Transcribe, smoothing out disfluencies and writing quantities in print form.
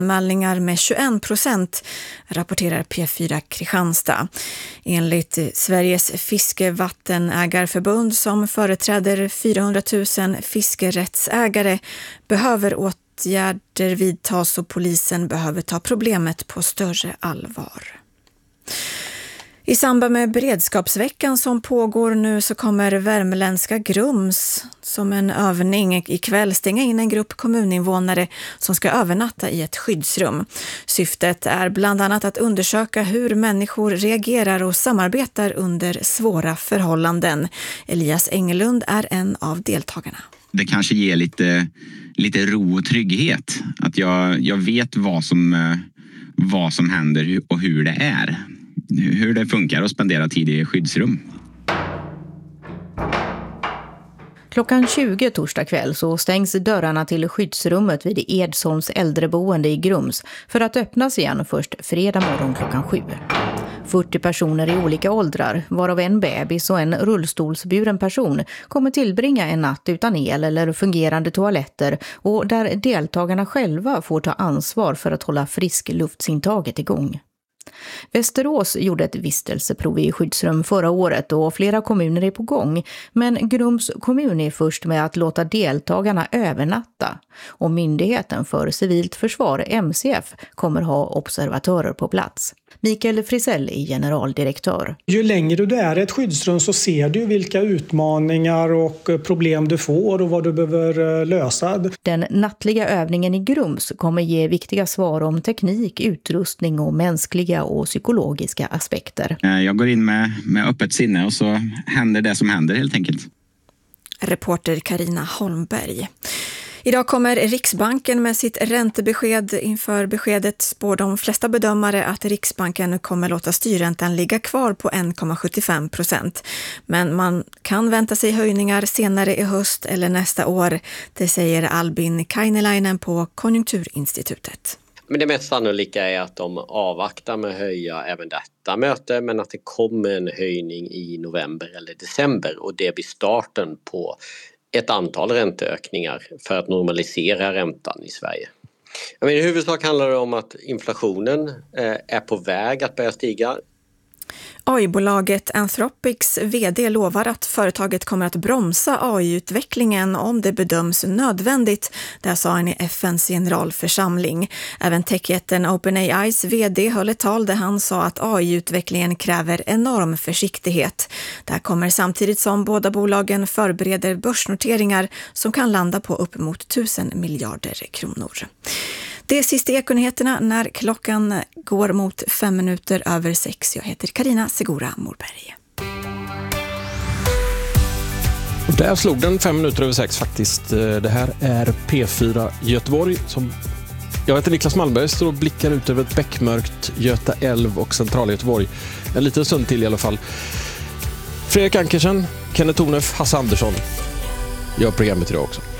anmälningar med 21%, rapporterar P4 Kristianstad. Enligt Sveriges fiskevattenägarförbund som företräder 400 000 fiskerättsägare behöver åtgärder vidtas och polisen behöver ta problemet på större allvar. I samband med beredskapsveckan som pågår nu så kommer värmländska Grums som en övning ikväll stänga in en grupp kommuninvånare som ska övernatta i ett skyddsrum. Syftet är bland annat att undersöka hur människor reagerar och samarbetar under svåra förhållanden. Elias Engelund är en av deltagarna. Det kanske ger lite ro och trygghet. Att jag vet vad som händer och hur det är. Hur det funkar att spendera tid i skyddsrum. Klockan 20 torsdag kväll så stängs dörrarna till skyddsrummet vid Edsholms äldreboende i Grums för att öppnas igen först fredag morgon klockan 7. 40 personer i olika åldrar, varav en bebis och en rullstolsburen person, kommer tillbringa en natt utan el eller fungerande toaletter och där deltagarna själva får ta ansvar för att hålla friskluftsintaget igång. Västerås gjorde ett vistelseprov i skyddsrum förra året och flera kommuner är på gång, men Grums kommun är först med att låta deltagarna övernatta och Myndigheten för civilt försvar, MCF, kommer ha observatörer på plats. Mikael Frisell är generaldirektör. Ju längre du är i ett skyddsrum så ser du vilka utmaningar och problem du får och vad du behöver lösa. Den nattliga övningen i Grums kommer ge viktiga svar om teknik, utrustning och mänskliga och psykologiska aspekter. Jag går in med öppet sinne och så händer det som händer helt enkelt. Reporter Carina Holmberg. Idag kommer Riksbanken med sitt räntebesked. Inför beskedet spår de flesta bedömare att Riksbanken kommer låta styrräntan ligga kvar på 1,75%. Men man kan vänta sig höjningar senare i höst eller nästa år. Det säger Albin Kainelainen på Konjunkturinstitutet. Men det mest sannolika är att de avvaktar med att höja även detta möte, men att det kommer en höjning i november eller december och det blir starten på ett antal ränteökningar för att normalisera räntan i Sverige. I huvudsak handlar det om att inflationen är på väg att börja stiga. AI-bolaget Anthropics vd lovar att företaget kommer att bromsa AI-utvecklingen om det bedöms nödvändigt. Det sa han i FNs generalförsamling. Även techjätten OpenAIs vd höll ett tal där han sa att AI-utvecklingen kräver enorm försiktighet. Det här kommer samtidigt som båda bolagen förbereder börsnoteringar som kan landa på upp mot 1000 miljarder kronor. Det är sista Ekonyheterna när klockan går mot 6:05. Jag heter Carina Segura Morberg. Och där slog den 6:05 faktiskt. Det här är P4 Göteborg. Jag heter Niklas Malmberg, står och blickar ut över ett bäckmörkt Göta älv och central Göteborg. En liten stund till i alla fall. Fredrik Ankersen, Kenneth Tornef, Hasse Andersson gör programmet idag också.